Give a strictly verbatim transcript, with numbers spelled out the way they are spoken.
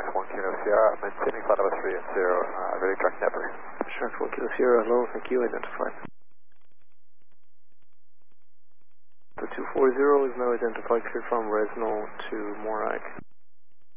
one Kilo Sierra, maintaining flight level three and zero, uh, ready track Nepper. Shark one Kilo Sierra, hello, thank you, identified. The two four zero is now identified, cleared from Resno to Morak.